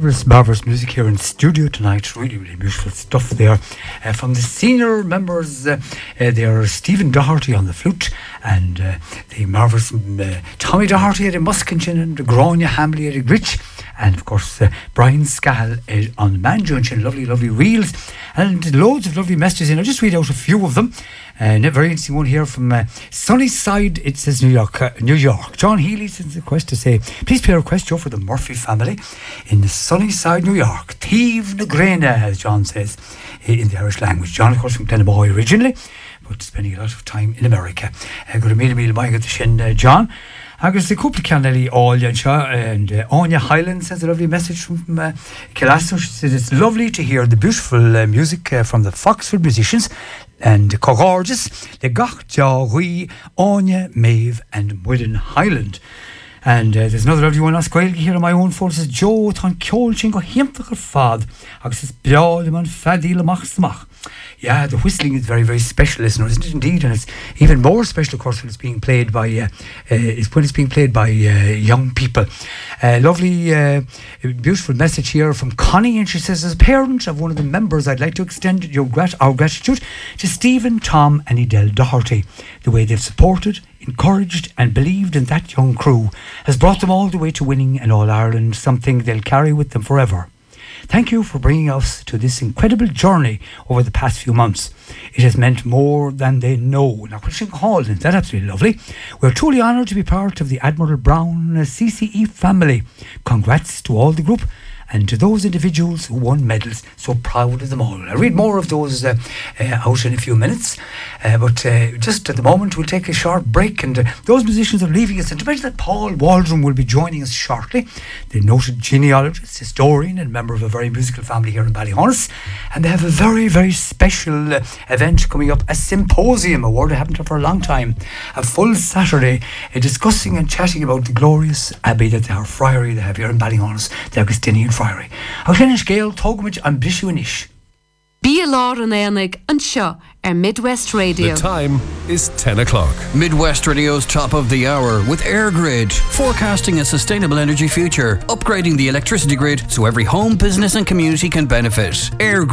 marvellous music here in studio tonight. Really, really beautiful stuff there. From the senior members, there are Stephen Doherty on the flute, and the marvellous Tommy Doherty at the muscinchin, and Grania Hamley at the gritch, and of course Brian Scahill on the banjo and lovely, lovely reels, and loads of lovely messages in. I'll just read out a few of them. A very interesting one here from Sunnyside. It says New York. John Healy sends a request to say, please play a request, Joe, for the Murphy family in the Sunnyside, New York. Tív na Gréine, as John says in the Irish language. John, of course, from Glenboy originally, but spending a lot of time in America. Go to Mila Mile the Shin, John. Agus the couple Canelli all and Anya Highland sends a lovely message from Killasso. She says it's lovely to hear the beautiful music from the Foxford musicians and gorgeous the Gach Jawi, Anya, Maeve and Muirin Highland. And there's another lovely one Osquailgi here on my own phone. It says Joe Tan Kjolchin go himpfacher fad. Agus is Bjaliman Fadil Machsmach. Yeah, the whistling is very, very special, listener, isn't it indeed? And it's even more special, of course, when it's being played by young people. Lovely, beautiful message here from Connie, and she says, as a parent of one of the members, I'd like to extend our gratitude to Stephen, Tom and Edel Doherty. The way they've supported, encouraged and believed in that young crew has brought them all the way to winning an All-Ireland, something they'll carry with them forever. Thank you for bringing us to this incredible journey over the past few months. It has meant more than they know. Now, Christian Hall, isn't that absolutely lovely? We're truly honoured to be part of the Admiral Brown CCE family. Congrats to all the group and to those individuals who won medals. So proud of them all. I'll read more of those out in a few minutes. But just at the moment, we'll take a short break, and those musicians are leaving us. And to mention that Paul Waldron will be joining us shortly, the noted genealogist, historian, and member of a very musical family here in Ballyhonus. And they have a very, very special event coming up, a symposium, a word I haven't heard for a long time, a full Saturday, discussing and chatting about the glorious abbey that our friary they have here in Ballyhonus, the Augustinian Friary. I'll finish Gail, Togmage, and Bishwanish. Be a law and Enig and Shaw are Midwest Radio. The time is 10 o'clock. Midwest Radio's top of the hour with AirGrid, forecasting a sustainable energy future, upgrading the electricity grid so every home, business and community can benefit. AirGrid.